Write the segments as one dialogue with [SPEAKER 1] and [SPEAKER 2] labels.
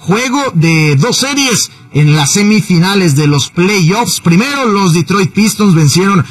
[SPEAKER 1] juego de dos series en las semifinales de los playoffs. Primero, los Detroit Pistons vencieron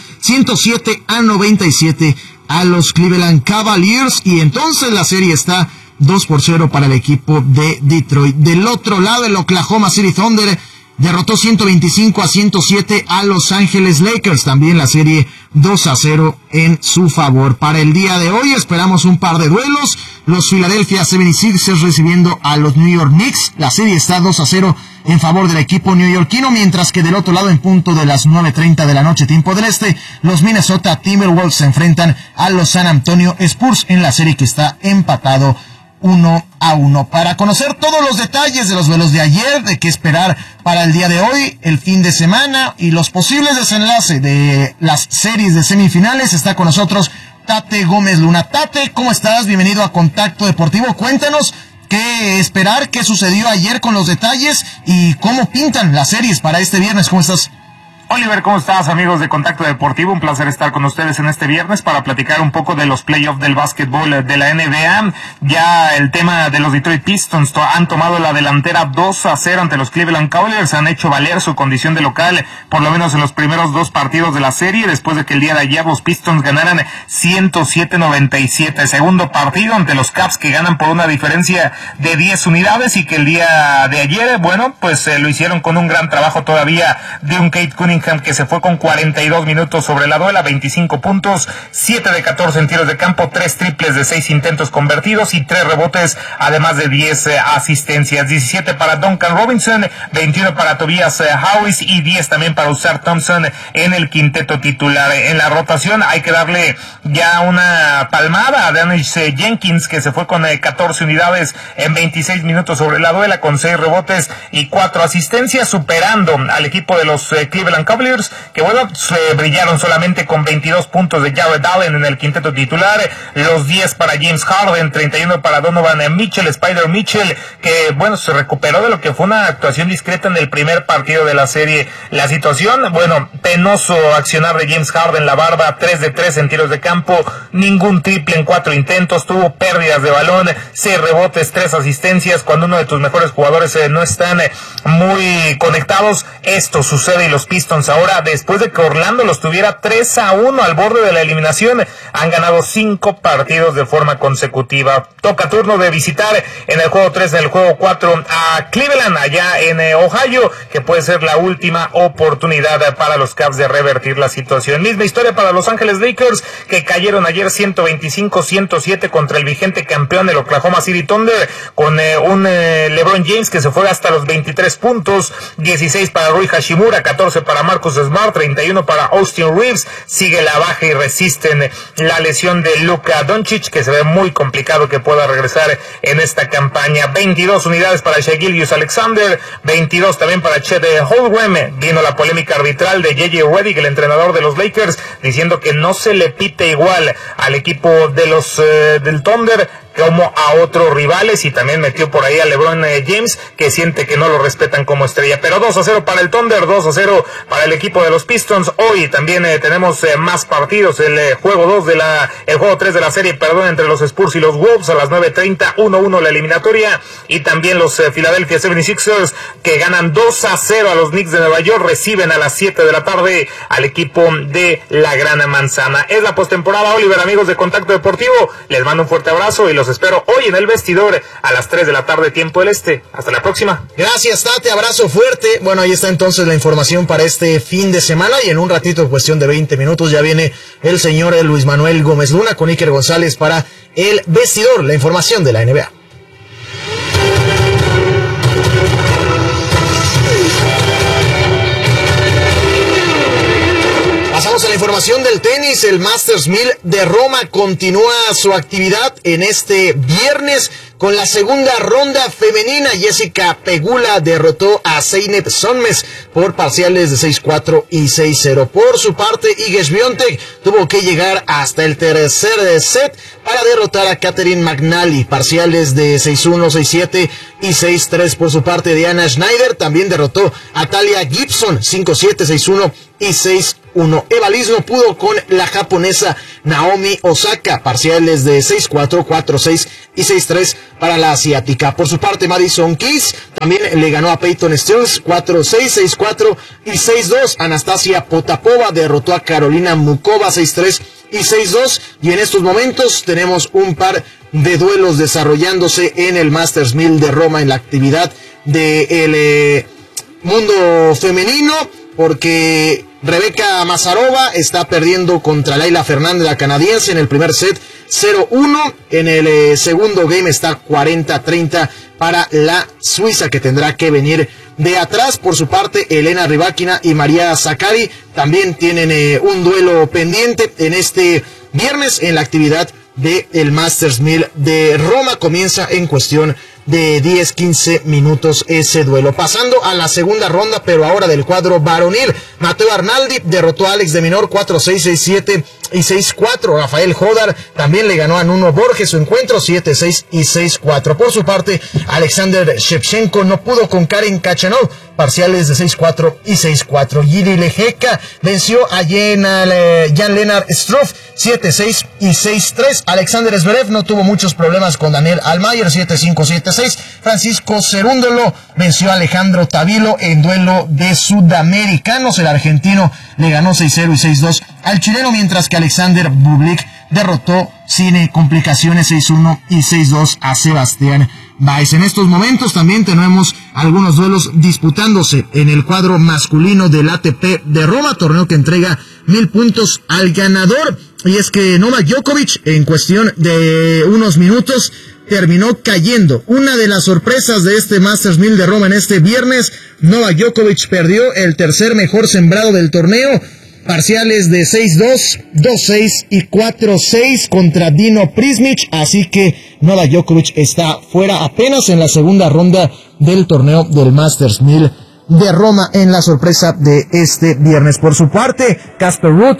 [SPEAKER 1] 107-97 a los Cleveland Cavaliers, y entonces la serie está 2-0 para el equipo de Detroit. Del otro lado, el Oklahoma City Thunder derrotó 125-107 a Los Ángeles Lakers. También la serie 2-0 en su favor. Para el día de hoy esperamos un par de duelos. Los Philadelphia 76ers recibiendo a los New York Knicks. La serie está 2-0 en favor del equipo neoyorquino, mientras que del otro lado, en punto de las 9:30 de la noche, tiempo del este, los Minnesota Timberwolves se enfrentan a los San Antonio Spurs en la serie que está empatado 1-1. Para conocer todos los detalles de los duelos de ayer, de qué esperar para el día de hoy, el fin de semana y los posibles desenlaces de las series de semifinales, está con nosotros Tate Gómez Luna. Tate, ¿cómo estás? Bienvenido a Contacto Deportivo. Cuéntanos qué esperar, qué sucedió ayer con los detalles y cómo pintan las series para este viernes. ¿Cómo estás?
[SPEAKER 2] Oliver, ¿cómo estás, amigos de Contacto Deportivo? Un placer estar con ustedes en este viernes para platicar un poco de los playoffs del básquetbol de la NBA. Ya el tema de los Detroit Pistons han tomado la delantera 2-0 ante los Cleveland Cavaliers. Han hecho valer su condición de local, por lo menos en los primeros dos partidos de la serie, después de que el día de ayer los Pistons ganaran 107-97. Segundo partido ante los Cavs, que ganan por una diferencia de 10 unidades, y que el día de ayer, bueno, pues lo hicieron con un gran trabajo todavía de un Cade Cunningham, que se fue con 42 minutos sobre la duela, 25 puntos, 7 de 14 en tiros de campo, 3 triples de 6 intentos convertidos y 3 rebotes, además de 10 asistencias. 17 para Duncan Robinson, 21 para Tobias Harris y 10 también para Ausar Thompson en el quinteto titular. En la rotación hay que darle ya una palmada a Dennis Jenkins, que se fue con 14 unidades en 26 minutos sobre la duela, con 6 rebotes y 4 asistencias, superando al equipo de los Cleveland Cavaliers, que bueno, brillaron solamente con 22 puntos de Jared Allen en el quinteto titular, los 10 para James Harden, 31 para Donovan Mitchell, Spider Mitchell, que bueno, se recuperó de lo que fue una actuación discreta en el primer partido de la serie. La situación, bueno, penoso accionar de James Harden, la barba, 3 de 3 en tiros de campo, ningún triple en 4 intentos, tuvo pérdidas de balón, 6 rebotes, 3 asistencias. Cuando uno de tus mejores jugadores no están muy conectados, esto sucede, y los Pistons ahora, después de que Orlando los tuviera 3-1 al borde de la eliminación, han ganado 5 partidos de forma consecutiva. Toca turno de visitar en el juego 3, en el juego 4 a Cleveland, allá en Ohio, que puede ser la última oportunidad para los Cavs de revertir la situación. Misma historia para Los Ángeles Lakers, que cayeron ayer 125-107 contra el vigente campeón del Oklahoma City Thunder, con un LeBron James que se fue hasta los 23 puntos, 16 para Rui Hashimura, 14 para Marcus Smart, 31 para Austin Reeves. Sigue la baja y resisten la lesión de Luka Doncic, que se ve muy complicado que pueda regresar en esta campaña. 22 unidades para Shai Gilgeous-Alexander, 22 también para Chet Holmgren. Vino la polémica arbitral de J.J. Redick, el entrenador de los Lakers, diciendo que no se le pite igual al equipo de los del Thunder como a otros rivales, y también metió por ahí a LeBron James, que siente que no lo respetan como estrella. Pero 2-0 para el Thunder, 2-0 para el equipo de los Pistons. Hoy también tenemos más partidos. El juego 3 de la serie, entre los Spurs y los Wolves a las 9:30, 1-1 la eliminatoria, y también los Philadelphia 76ers, que ganan 2-0 a los Knicks de Nueva York, reciben a las 7 de la tarde al equipo de la Gran Manzana. Es la postemporada, Oliver, amigos de Contacto Deportivo, les mando un fuerte abrazo y los espero hoy en el vestidor a las 3 de la tarde, tiempo del este. Hasta la próxima.
[SPEAKER 1] Gracias, Tate, abrazo fuerte. Bueno, ahí está entonces la información para este fin de semana, y en un ratito, cuestión de 20 minutos, ya viene el señor Luis Manuel Gómez Luna con Iker González para el vestidor, la información de la NBA. Pasamos a la información del tenis. El Masters 1000 de Roma continúa su actividad en este viernes con la segunda ronda femenina. Jessica Pegula derrotó a Zeynep Sonmez por parciales de 6-4 y 6-0. Por su parte, Iga Świątek tuvo que llegar hasta el tercer set para derrotar a Catherine McNally, parciales de 6-1, 6-7 y 6-3. Por su parte, Diana Schneider también derrotó a Talia Gibson, 5-7, 6-1 y 6-4. 6-1. Eva Liz no pudo con la japonesa Naomi Osaka, parciales de 6-4, 4-6 y 6-3 para la asiática. Por su parte, Madison Keys también le ganó a Peyton Stearns 4-6, 6-4 y 6-2. Anastasia Potapova derrotó a Carolina Mukova 6-3 y 6-2. Y en estos momentos tenemos un par de duelos desarrollándose en el Masters 1000 de Roma en la actividad del mundo femenino, porque Rebecca Mazarova está perdiendo contra Laila Fernández, la canadiense, en el primer set 0-1. En el segundo game está 40-30 para la suiza, que tendrá que venir de atrás. Por su parte, Elena Rybakina y María Sakkari también tienen un duelo pendiente en este viernes en la actividad del Masters 1000 de Roma. Comienza en cuestión de 10-15 minutos ese duelo. Pasando a la segunda ronda, pero ahora del cuadro varonil, Matteo Arnaldi derrotó a Alex de Minaur 4-6, 6-7 y 6-4. Rafael Jodar también le ganó a Nuno Borges su encuentro 7-6 y 6-4. Por su parte, Alexander Shevchenko no pudo con Karen Khachanov, parciales de 6-4 y 6-4. Jiri Lehecka venció a Jan-Lennard Struff 7-6 y 6-3. Alexander Zverev no tuvo muchos problemas con Daniel Almayer 7-5, 7-6. Francisco Cerúndolo venció a Alejandro Tavilo en duelo de sudamericanos. El argentino le ganó 6-0 y 6-2 al chileno, mientras que Alexander Bublik derrotó sin complicaciones 6-1 y 6-2 a Sebastián Baez. En estos momentos también tenemos algunos duelos disputándose en el cuadro masculino del ATP de Roma, torneo que entrega 1000 puntos al ganador. Y es que Novak Djokovic, en cuestión de unos minutos, terminó cayendo. Una de las sorpresas de este Masters 1000 de Roma en este viernes, Novak Djokovic perdió el tercer mejor sembrado del torneo, parciales de 6-2, 2-6 y 4-6 contra Dino Prismic, así que Novak Djokovic está fuera apenas en la segunda ronda del torneo del Masters 1000 de Roma en la sorpresa de este viernes. Por su parte, Casper Ruud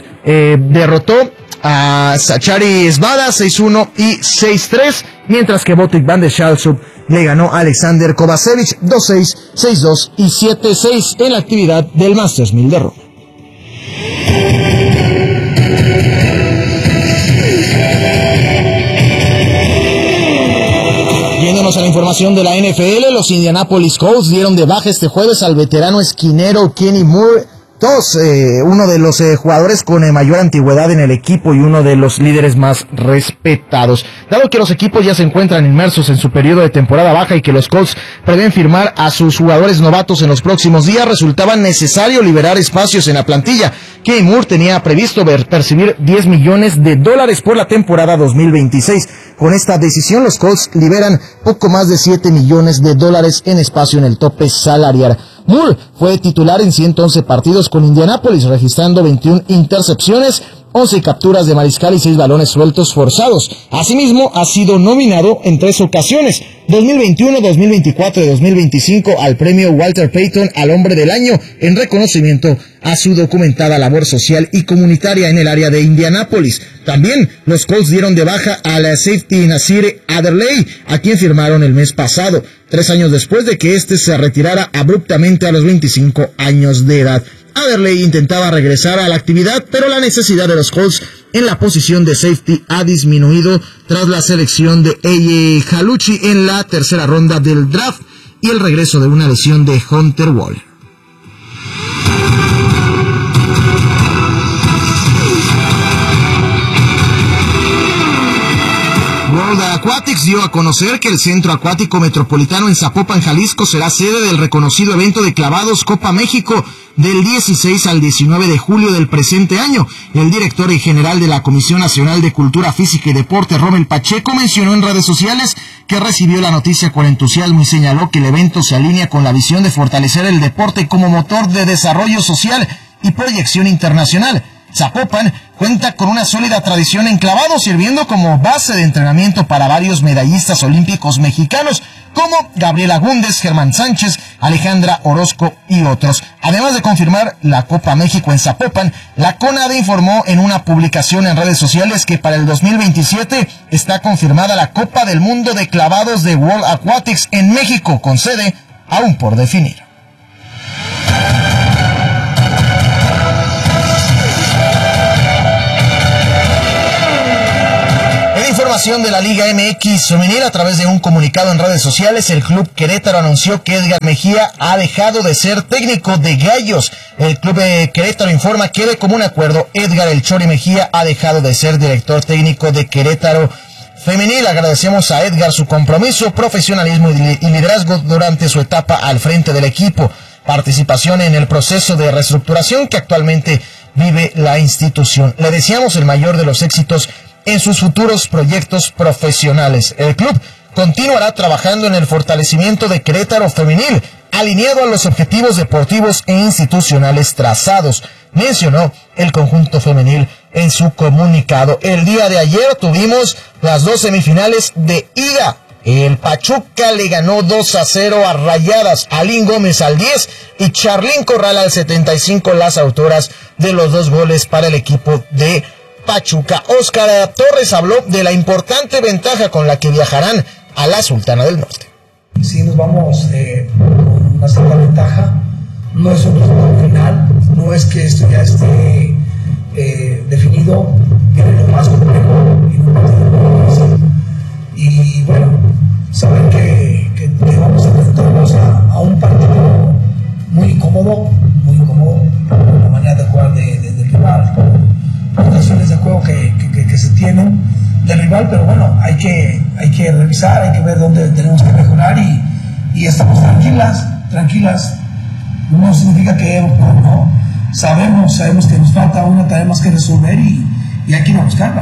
[SPEAKER 1] derrotó a Zachary Svada 6-1 y 6-3, mientras que Botic van der Schalschup le ganó a Alexander Kovacevic 2-6, 6-2 y 7-6 en la actividad del Masters 1000 de Roma. Yéndonos a la información de la NFL, los Indianapolis Colts dieron de baja este jueves al veterano esquinero Kenny Moore, uno de los jugadores con mayor antigüedad en el equipo y uno de los líderes más respetados. Dado que los equipos ya se encuentran inmersos en su periodo de temporada baja y que los Colts prevén firmar a sus jugadores novatos en los próximos días, resultaba necesario liberar espacios en la plantilla. Kenny Moore tenía previsto percibir $10 millones por la temporada 2026. Con esta decisión, los Colts liberan poco más de $7 millones en espacio en el tope salarial. Moore fue titular en 111 partidos con Indianapolis, registrando 21 intercepciones, 11 capturas de mariscal y 6 balones sueltos forzados. Asimismo, ha sido nominado en 3 ocasiones, 2021, 2024 y 2025, al premio Walter Payton al Hombre del Año, en reconocimiento a su documentada labor social y comunitaria en el área de Indianápolis. También los Colts dieron de baja a la safety Nasir Adderley, a quien firmaron el mes pasado, 3 años después de que este se retirara abruptamente a los 25 años de edad. Adderley intentaba regresar a la actividad, pero la necesidad de los Colts en la posición de safety ha disminuido tras la selección de A.J. Haluchi en la tercera ronda del draft y el regreso de una lesión de Hunter Waller. World Aquatics dio a conocer que el Centro Acuático Metropolitano en Zapopan, Jalisco, será sede del reconocido evento de clavados Copa México del 16 al 19 de julio del presente año. El director general de la Comisión Nacional de Cultura Física y Deporte, Rommel Pacheco, mencionó en redes sociales que recibió la noticia con entusiasmo y señaló que el evento se alinea con la visión de fortalecer el deporte como motor de desarrollo social y proyección internacional. Zapopan cuenta con una sólida tradición en clavados, sirviendo como base de entrenamiento para varios medallistas olímpicos mexicanos, como Gabriela Gúndez, Germán Sánchez, Alejandra Orozco y otros. Además de confirmar la Copa México en Zapopan, la CONADE informó en una publicación en redes sociales que para el 2027 está confirmada la Copa del Mundo de Clavados de World Aquatics en México, con sede aún por definir. información de la Liga MX femenil, a través de un comunicado en redes sociales, el Club Querétaro anunció que Edgar Mejía ha dejado de ser técnico de Gallos. El Club de Querétaro informa que de común acuerdo, Edgar El Chori Mejía ha dejado de ser director técnico de Querétaro femenil. Agradecemos a Edgar su compromiso, profesionalismo y liderazgo durante su etapa al frente del equipo, participación en el proceso de reestructuración que actualmente vive la institución. Le deseamos el mayor de los éxitos en sus futuros proyectos profesionales. El club continuará trabajando en el fortalecimiento de Querétaro femenil, alineado a los objetivos deportivos e institucionales trazados, mencionó el conjunto femenil en su comunicado. El día de ayer tuvimos las 2 semifinales de ida. El Pachuca le ganó 2-0 a Rayadas, Alín Gómez al 10 y Charlín Corral al 75, las autoras de los 2 goles para el equipo de Pachuca. Óscar Torres habló de la importante ventaja con la que viajarán a la Sultana del Norte.
[SPEAKER 3] Sí, nos vamos con una cierta ventaja. No es un resultado final, no es que esto ya esté definido, viene lo más complejo y bueno, saber que vamos a enfrentarnos a un partido muy incómodo, la manera de jugar del rival, por situaciones de juego que se tienen del rival, pero bueno, hay que revisar, hay que ver dónde tenemos que mejorar y estamos tranquilas, no significa que no, sabemos que nos falta una tarea más que resolver y hay que ir a buscarla.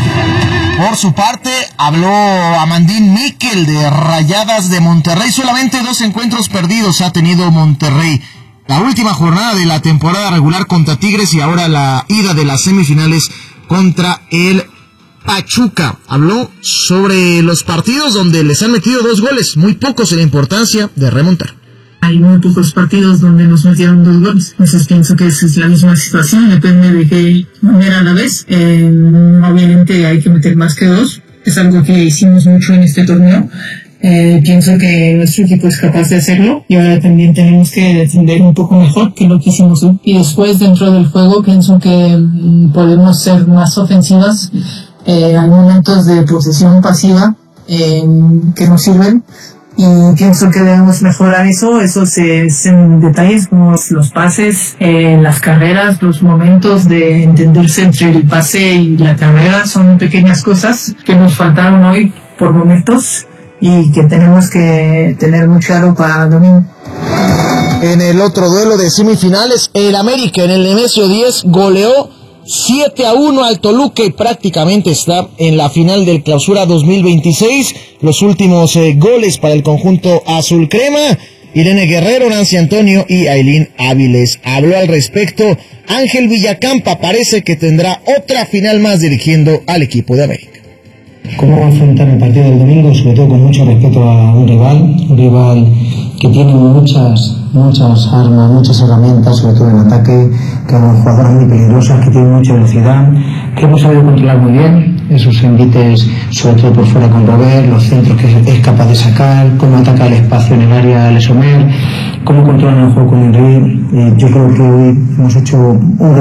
[SPEAKER 1] Por su parte, habló Amandín Miquel de Rayadas de Monterrey. Solamente 2 encuentros perdidos ha tenido Monterrey. La última jornada de la temporada regular contra Tigres y ahora la ida de las semifinales contra el Pachuca. Habló sobre los partidos donde les han metido 2 goles, muy pocos en la importancia de remontar.
[SPEAKER 4] Hay muy pocos partidos donde nos metieron 2 goles. Entonces pienso que esa es la misma situación, depende de qué manera a la vez. Obviamente hay que meter más que 2. Es algo que hicimos mucho en este torneo. Pienso que nuestro equipo es capaz de hacerlo y ahora también tenemos que defender un poco mejor que lo que hicimos hoy. Y después dentro del juego pienso que podemos ser más ofensivas. Hay momentos de posesión pasiva que nos sirven. Y pienso que debemos mejorar eso es en detalles como los pases, las carreras, los momentos de entenderse entre el pase y la carrera, son pequeñas cosas que nos faltaron hoy por momentos y que tenemos que tener muy claro para domingo.
[SPEAKER 1] En el otro duelo de semifinales, el América en el Nemesio 10 goleó 7-1 al Toluca y prácticamente está en la final del Clausura 2026. Los últimos goles para el conjunto azul crema, Irene Guerrero, Nancy Antonio y Ailín Áviles. Habló al respecto Ángel Villacampa, parece que tendrá otra final más dirigiendo al equipo de América.
[SPEAKER 5] ¿Cómo afrontar el partido del domingo? Sobre todo con mucho respeto a un rival que tiene muchas armas, muchas herramientas, sobre todo en ataque, que son jugadoras muy peligrosas, que tienen mucha velocidad, que hemos sabido controlar muy bien esos envites, sobre todo por fuera con Robert, los centros que es capaz de sacar, cómo ataca el espacio en el área Lesomer, cómo controlan el juego con Henry. Yo creo que hoy hemos hecho un